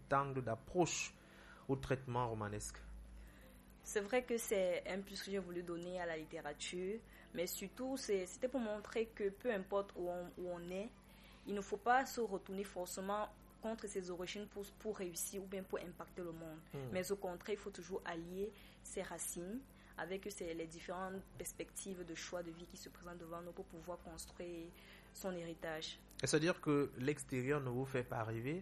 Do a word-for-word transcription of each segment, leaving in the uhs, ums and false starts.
cet angle d'approche au traitement romanesque? C'est vrai que c'est un plus que j'ai voulu donner à la littérature, mais surtout c'est, c'était pour montrer que peu importe où on, où on est, il ne faut pas se retourner forcément contre ses origines pour, pour réussir ou bien pour impacter le monde. Mmh. Mais au contraire, il faut toujours allier ses racines avec ses, les différentes perspectives de choix de vie qui se présentent devant nous pour pouvoir construire son héritage. C'est-à-dire que l'extérieur ne vous fait pas rêver?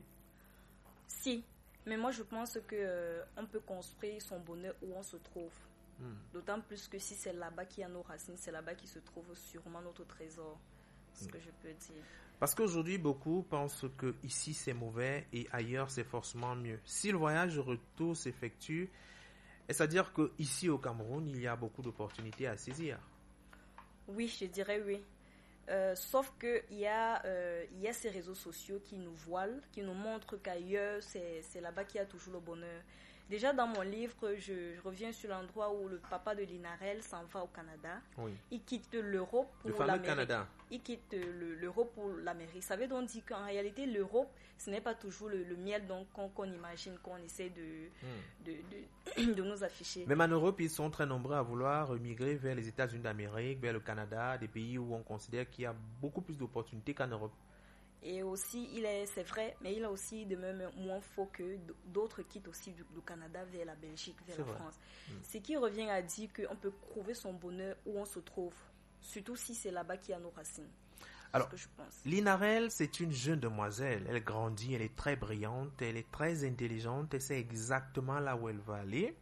Si. Mais moi, je pense qu'on euh, peut construire son bonheur où on se trouve. Mm. D'autant plus que si c'est là-bas qu'il y a nos racines, c'est là-bas qu'il se trouve sûrement notre trésor. C'est mm. ce que je peux dire. Parce qu'aujourd'hui, beaucoup pensent que ici c'est mauvais et ailleurs c'est forcément mieux. Si le voyage de retour s'effectue, c'est-à-dire qu'ici au Cameroun, il y a beaucoup d'opportunités à saisir. Oui, je dirais oui. Euh, sauf qu'il y, euh, y a ces réseaux sociaux qui nous voilent, qui nous montrent qu'ailleurs, c'est, c'est là-bas qu'il y a toujours le bonheur. Déjà, dans mon livre, je, je reviens sur l'endroit où le papa de Linarel s'en va au Canada. Oui. Il quitte l'Europe pour le fameux l'Amérique. Canada. Il quitte le, l'Europe pour l'Amérique. Ça veut donc dire qu'en réalité, l'Europe, ce n'est pas toujours le, le miel donc, qu'on, qu'on imagine, qu'on essaie de, hmm. de, de, de nous afficher. Même en Europe, ils sont très nombreux à vouloir migrer vers les États-Unis d'Amérique, vers le Canada, des pays où on considère qu'il y a beaucoup plus d'opportunités qu'en Europe. Et aussi, il est, c'est vrai, mais il est aussi de même moins faux que d'autres quittent aussi du, du Canada vers la Belgique, vers c'est la vrai. France. Mmh. Ce qui revient à dire qu'on peut trouver son bonheur où on se trouve, surtout si c'est là-bas qu'il y a nos racines. Alors, ce que je pense. Linarel, c'est une jeune demoiselle. Elle grandit, elle est très brillante, elle est très intelligente, elle sait exactement là où elle va aller.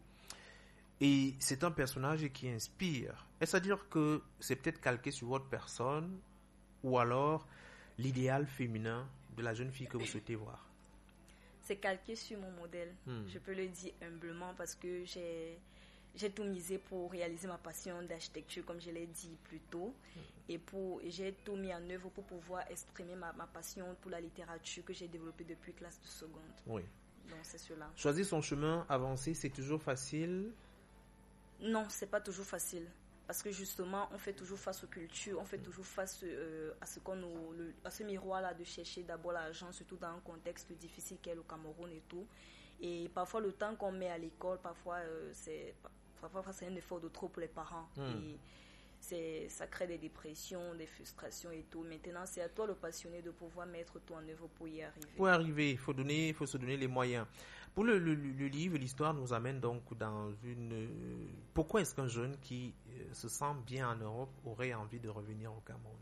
Et c'est un personnage qui inspire. Est-ce à dire que c'est peut-être calqué sur votre personne ou alors l'idéal féminin de la jeune fille que vous souhaitez voir? C'est calqué sur mon modèle. Hmm. Je peux le dire humblement parce que j'ai, j'ai tout misé pour réaliser ma passion d'architecture, comme je l'ai dit plus tôt. Hmm. Et, pour, et j'ai tout mis en œuvre pour pouvoir exprimer ma, ma passion pour la littérature que j'ai développée depuis classe de seconde. Oui. Donc c'est cela. Choisir son chemin, avancer, c'est toujours facile? Non, c'est pas toujours facile. Parce que justement, on fait toujours face aux cultures, on fait toujours face euh, à ce qu'on nous, le, à ce miroir-là de chercher d'abord l'argent, surtout dans un contexte difficile qu'est le Cameroun et tout. Et parfois, le temps qu'on met à l'école, parfois, euh, c'est, parfois, c'est un effort de trop pour les parents. Mm. Et c'est, ça crée des dépressions, des frustrations et tout. Maintenant, c'est à toi, le passionné, de pouvoir mettre tout en œuvre pour y arriver. Pour y arriver, il faut donner, il faut se donner les moyens. Pour le, le, le livre, l'histoire nous amène donc dans une... Pourquoi est-ce qu'un jeune qui se sent bien en Europe aurait envie de revenir au Cameroun?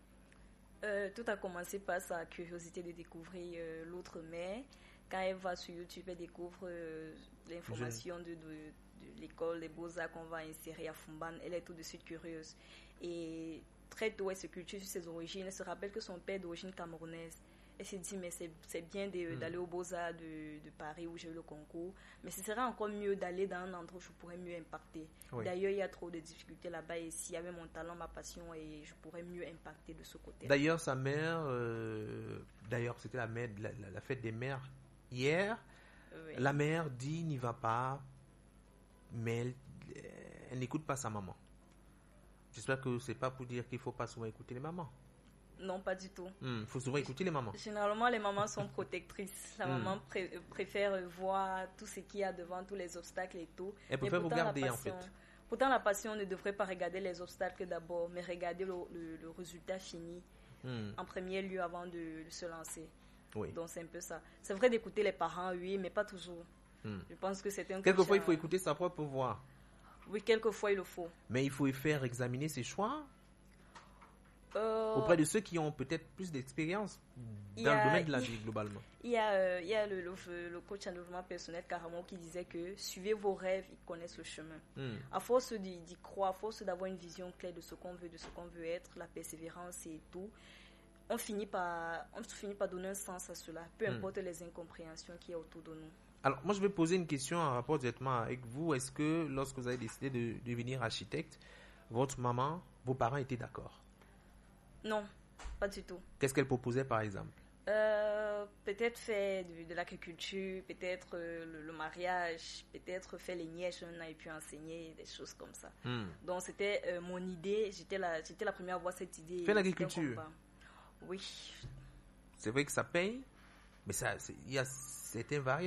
euh, Tout a commencé par sa curiosité de découvrir euh, l'autre mer. Quand elle va sur YouTube, elle découvre euh, l'information de, de, de l'école des beaux-arts qu'on va insérer à Fumban. Elle est tout de suite curieuse. Et très tôt, elle se cultive sur ses origines. Elle se rappelle que son père est d'origine camerounaise. Elle s'est dit, mais c'est, c'est bien de, mm. d'aller aux Beaux-Arts de, de Paris où j'ai eu le concours. Mais ce serait encore mieux d'aller dans un endroit où je pourrais mieux impacter. Oui. D'ailleurs, il y a trop de difficultés là-bas. Et s'il y avait mon talent, ma passion, et je pourrais mieux impacter de ce côté. D'ailleurs, sa mère, euh, d'ailleurs, c'était la, mère, la, la, la fête des mères hier. Oui. La mère dit, n'y va pas. Mais elle, elle n'écoute pas sa maman. J'espère que c'est pas pour dire qu'il faut pas souvent écouter les mamans. Non, pas du tout. Il mmh, faut souvent écouter les mamans. Généralement, les mamans sont protectrices. La mmh. maman pré- préfère voir tout ce qu'il y a devant, tous les obstacles et tout. Elle préfère vous garder, passion, en fait. Pourtant, la passion ne devrait pas regarder les obstacles d'abord, mais regarder le, le, le résultat fini mmh. en premier lieu avant de, de se lancer. Oui. Donc, c'est un peu ça. C'est vrai d'écouter les parents, oui, mais pas toujours. Mmh. Je pense que c'est un... Quelquefois, il faut écouter sa propre voix. Oui, quelquefois, il le faut. Mais il faut faire examiner ses choix Euh, auprès de ceux qui ont peut-être plus d'expérience dans a, le domaine de la vie globalement. Il y a, euh, il y a le, le, le coach en développement personnel Caramo qui disait que suivez vos rêves, ils connaissent le chemin. Mm. À force d'y, d'y croire, à force d'avoir une vision claire de ce qu'on veut, de ce qu'on veut être, la persévérance et tout, on finit par, on finit par donner un sens à cela, peu importe mm. les incompréhensions qu'il y a autour de nous. Alors, moi je vais poser une question en rapport directement avec vous. Est-ce que lorsque vous avez décidé de devenir architecte, votre maman, vos parents étaient d'accord? Non, pas du tout. Qu'est-ce qu'elle proposait par exemple? euh, Peut-être faire de, de l'agriculture, peut-être euh, le, le mariage, peut-être faire les nièces et puis enseigner, des choses comme ça. Mm. Donc c'était euh, mon idée, j'étais la, j'étais la première à avoir cette idée. Faire l'agriculture? Oui. C'est vrai que ça paye, mais ça, il y a certains variables.